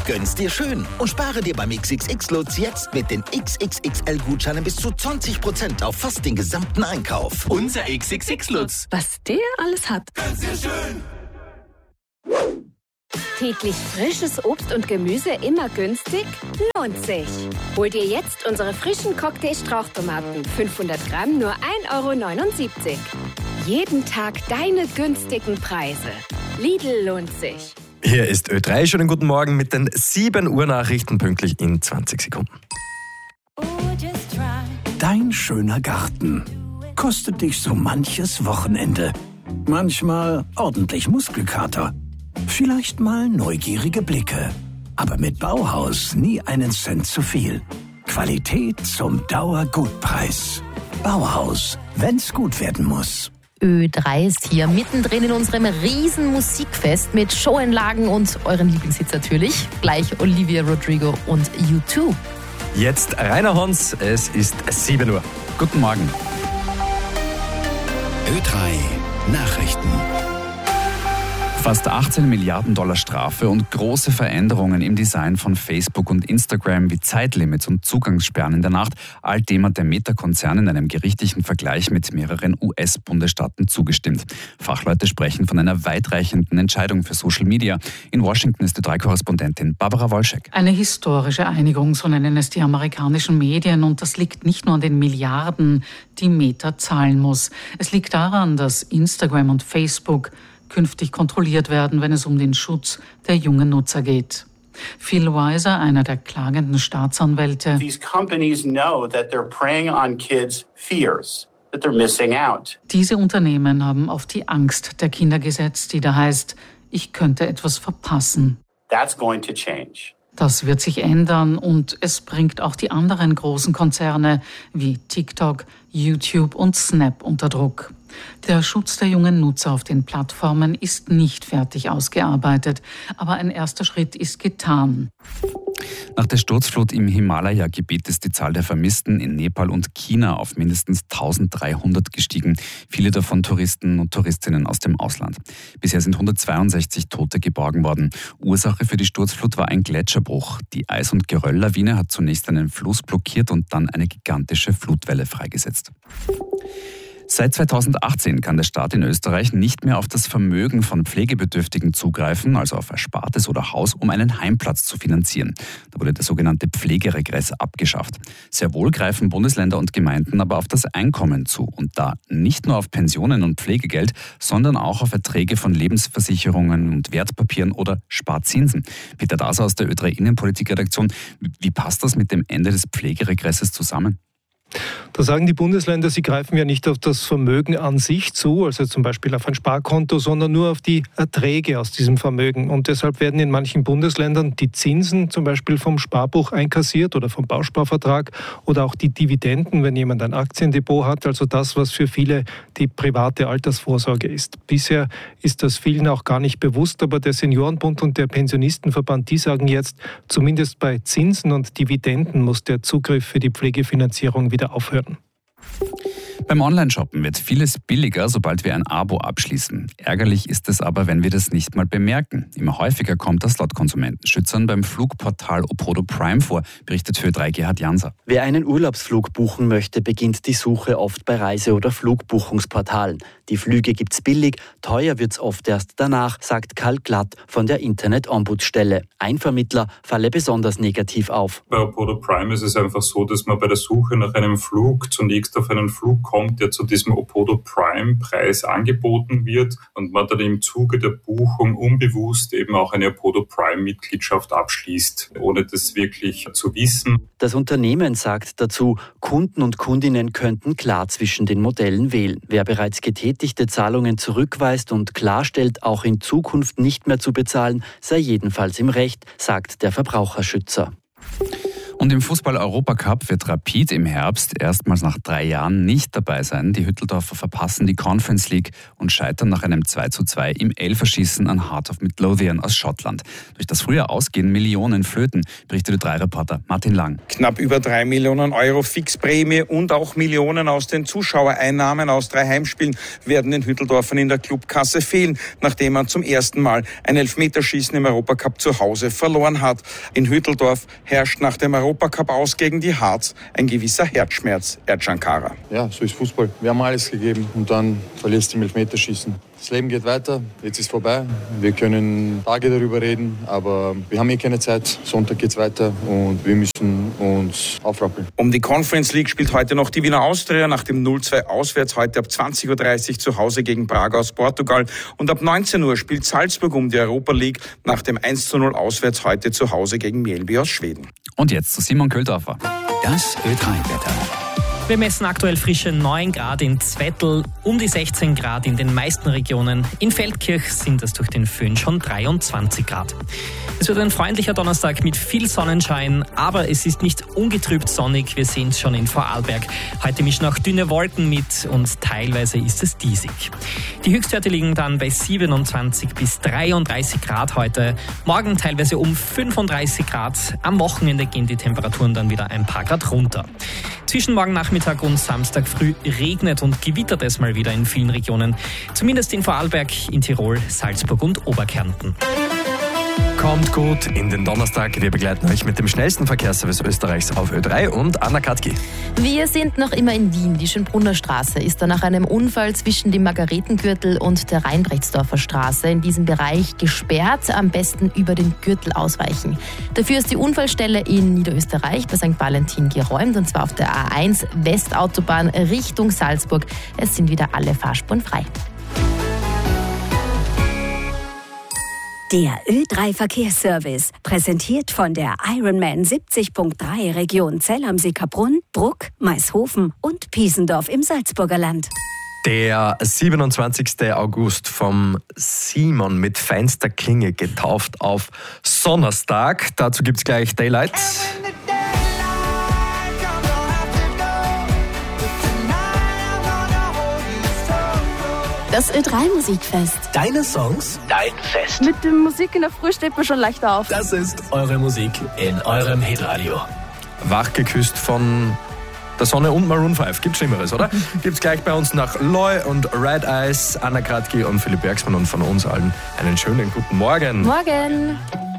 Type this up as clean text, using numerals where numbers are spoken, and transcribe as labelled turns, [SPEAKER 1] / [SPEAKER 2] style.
[SPEAKER 1] Gönn's dir schön und spare dir beim XXX-Lutz jetzt mit den XXXL-Gutscheinen bis zu 20% auf fast den gesamten Einkauf.
[SPEAKER 2] Unser XXX-Lutz.
[SPEAKER 3] Was der alles hat.
[SPEAKER 2] Gönn's dir schön.
[SPEAKER 3] Täglich frisches Obst und Gemüse immer günstig? Lohnt sich. Hol dir jetzt unsere frischen Cocktail-Strauchtomaten. 500 Gramm nur 1,79 €. Jeden Tag deine günstigen Preise. Lidl lohnt sich.
[SPEAKER 4] Hier ist Ö3. Schönen guten Morgen mit den 7 Uhr Nachrichten pünktlich in 20 Sekunden.
[SPEAKER 5] Dein schöner Garten kostet dich so manches Wochenende. Manchmal ordentlich Muskelkater. Vielleicht mal neugierige Blicke. Aber mit Bauhaus nie einen Cent zu viel. Qualität zum Dauergutpreis. Bauhaus, wenn's gut werden muss.
[SPEAKER 6] Ö3 ist hier mittendrin in unserem riesen Musikfest mit Showeinlagen und euren Lieblingshits natürlich. Gleich Olivia Rodrigo und U2.
[SPEAKER 4] Jetzt Rainer Hons, es ist 7 Uhr.
[SPEAKER 7] Guten Morgen.
[SPEAKER 5] Ö3 Nachrichten.
[SPEAKER 7] Fast 18 Milliarden Dollar Strafe und große Veränderungen im Design von Facebook und Instagram wie Zeitlimits und Zugangssperren in der Nacht. All dem hat der Meta-Konzern in einem gerichtlichen Vergleich mit mehreren US-Bundesstaaten zugestimmt. Fachleute sprechen von einer weitreichenden Entscheidung für Social Media. In Washington ist Ö3-Korrespondentin Barbara Wolschek.
[SPEAKER 8] Eine historische Einigung, so nennen es die amerikanischen Medien. Und das liegt nicht nur an den Milliarden, die Meta zahlen muss. Es liegt daran, dass Instagram und Facebook künftig kontrolliert werden, wenn es um den Schutz der jungen Nutzer geht. Phil Weiser, einer der klagenden Staatsanwälte.
[SPEAKER 9] These companies know that they're preying on kids' fears, that they're missing out.
[SPEAKER 8] Diese Unternehmen haben auf die Angst der Kinder gesetzt, die da heißt, ich könnte etwas verpassen.
[SPEAKER 9] That's going to change.
[SPEAKER 8] Das wird sich ändern und es bringt auch die anderen großen Konzerne wie TikTok, YouTube und Snap unter Druck. Der Schutz der jungen Nutzer auf den Plattformen ist nicht fertig ausgearbeitet, aber ein erster Schritt ist getan.
[SPEAKER 7] Nach der Sturzflut im Himalaya-Gebiet ist die Zahl der Vermissten in Nepal und China auf mindestens 1300 gestiegen. Viele davon Touristen und Touristinnen aus dem Ausland. Bisher sind 162 Tote geborgen worden. Ursache für die Sturzflut war ein Gletscherbruch. Die Eis- und Gerölllawine hat zunächst einen Fluss blockiert und dann eine gigantische Flutwelle freigesetzt. Seit 2018 kann der Staat in Österreich nicht mehr auf das Vermögen von Pflegebedürftigen zugreifen, also auf Erspartes oder Haus, um einen Heimplatz zu finanzieren. Da wurde der sogenannte Pflegeregress abgeschafft. Sehr wohl greifen Bundesländer und Gemeinden aber auf das Einkommen zu. Und da nicht nur auf Pensionen und Pflegegeld, sondern auch auf Erträge von Lebensversicherungen und Wertpapieren oder Sparzinsen. Peter Daser aus der Ö3 Innenpolitikredaktion. Wie passt das mit dem Ende des Pflegeregresses zusammen?
[SPEAKER 10] Da sagen die Bundesländer, sie greifen ja nicht auf das Vermögen an sich zu, also zum Beispiel auf ein Sparkonto, sondern nur auf die Erträge aus diesem Vermögen. Und deshalb werden in manchen Bundesländern die Zinsen zum Beispiel vom Sparbuch einkassiert oder vom Bausparvertrag oder auch die Dividenden, wenn jemand ein Aktiendepot hat, also das, was für viele die private Altersvorsorge ist. Bisher ist das vielen auch gar nicht bewusst, aber der Seniorenbund und der Pensionistenverband, die sagen jetzt, zumindest bei Zinsen und Dividenden muss der Zugriff für die Pflegefinanzierung wieder aufhören.
[SPEAKER 7] Beim Online-Shoppen wird vieles billiger, sobald wir ein Abo abschließen. Ärgerlich ist es aber, wenn wir das nicht mal bemerken. Immer häufiger kommt das laut Konsumentenschützern beim Flugportal Opodo Prime vor, berichtet für Ö3 Gerhard Janser.
[SPEAKER 11] Wer einen Urlaubsflug buchen möchte, beginnt die Suche oft bei Reise- oder Flugbuchungsportalen. Die Flüge gibt's billig, teuer wird's oft erst danach, sagt Karl Glatt von der Internet-Ombudsstelle. Ein Vermittler falle besonders negativ auf.
[SPEAKER 12] Bei Opodo Prime ist es einfach so, dass man bei der Suche nach einem Flug zunächst auf einen Flug kommt, der zu diesem Opodo Prime Preis angeboten wird und man dann im Zuge der Buchung unbewusst eben auch eine Opodo Prime Mitgliedschaft abschließt, ohne das wirklich zu wissen.
[SPEAKER 11] Das Unternehmen sagt dazu, Kunden und Kundinnen könnten klar zwischen den Modellen wählen. Wer bereits getätigte Zahlungen zurückweist und klarstellt, auch in Zukunft nicht mehr zu bezahlen, sei jedenfalls im Recht, sagt der Verbraucherschützer.
[SPEAKER 7] Und im Fußball-Europacup wird Rapid im Herbst erstmals nach 3 Jahren nicht dabei sein. Die Hütteldorfer verpassen die Conference League und scheitern nach einem 2:2 im Elferschießen an Heart of Midlothian aus Schottland. Durch das frühe Ausgehen Millionen flöten, berichtet Ö3-Reporter Martin Lang.
[SPEAKER 13] Knapp über 3 Millionen Euro Fixprämie und auch Millionen aus den Zuschauereinnahmen aus 3 Heimspielen werden den Hütteldorfern in der Clubkasse fehlen, nachdem man zum ersten Mal ein Elfmeterschießen im Europacup zu Hause verloren hat. In Hütteldorf herrscht nach dem Europacup aus gegen die Harz ein gewisser Herzschmerz. Erdcan Kara.
[SPEAKER 14] Ja, so ist Fußball. Wir haben alles gegeben und dann verlierst du im Elfmeterschießen. Das Leben geht weiter, jetzt ist vorbei. Wir können Tage darüber reden, aber wir haben keine Zeit. Sonntag geht's weiter und wir müssen uns aufrappeln.
[SPEAKER 13] Um die Conference League spielt heute noch die Wiener Austria nach dem 0:2 auswärts heute ab 20:30 Uhr zu Hause gegen Braga aus Portugal. Und ab 19 Uhr spielt Salzburg um die Europa League nach dem 1:0 auswärts heute zu Hause gegen Mjällby aus Schweden.
[SPEAKER 7] Und jetzt zu Simon Köldorfer.
[SPEAKER 5] Das Ö3-Wetter.
[SPEAKER 15] Wir messen aktuell frische 9 Grad in Zwettl, um die 16 Grad in den meisten Regionen. In Feldkirch sind es durch den Föhn schon 23 Grad. Es wird ein freundlicher Donnerstag mit viel Sonnenschein, aber es ist nicht ungetrübt sonnig. Wir sehen es schon in Vorarlberg. Heute mischen auch dünne Wolken mit und teilweise ist es diesig. Die Höchstwerte liegen dann bei 27 bis 33 Grad heute. Morgen teilweise um 35 Grad. Am Wochenende gehen die Temperaturen dann wieder ein paar Grad runter. Zwischen morgen Nachmittag und Samstag früh regnet und gewittert es mal wieder in vielen Regionen. Zumindest in Vorarlberg, in Tirol, Salzburg und Oberkärnten.
[SPEAKER 4] Kommt gut in den Donnerstag. Wir begleiten euch mit dem schnellsten Verkehrsservice Österreichs auf Ö3 und Anna Katki.
[SPEAKER 6] Wir sind noch immer in Wien. Die Schönbrunner Straße ist nach einem Unfall zwischen dem Margaretengürtel und der Rheinbrechtsdorfer Straße in diesem Bereich gesperrt. Am besten über den Gürtel ausweichen. Dafür ist die Unfallstelle in Niederösterreich bei St. Valentin geräumt, und zwar auf der A1 Westautobahn Richtung Salzburg. Es sind wieder alle Fahrspuren frei.
[SPEAKER 16] Der Ö3-Verkehrsservice, präsentiert von der Ironman 70.3 Region Zell am Sickerbrunn, Bruck, Maishofen und Piesendorf im Salzburger Land.
[SPEAKER 4] Der 27. August vom Simon mit feinster Klinge getauft auf Donnerstag. Dazu gibt's gleich Daylight.
[SPEAKER 16] Das Ö3-Musikfest.
[SPEAKER 1] Deine Songs, dein Fest.
[SPEAKER 17] Mit der Musik in der Früh steht man schon leichter auf.
[SPEAKER 1] Das ist eure Musik in eurem Hitradio.
[SPEAKER 4] Wach geküsst von der Sonne und Maroon 5. Gibt's Schlimmeres, oder? Gibt's gleich bei uns nach Loy und Red Eyes, Anna Kratki und Philipp Bergsmann, und von uns allen einen schönen guten Morgen.
[SPEAKER 6] Morgen.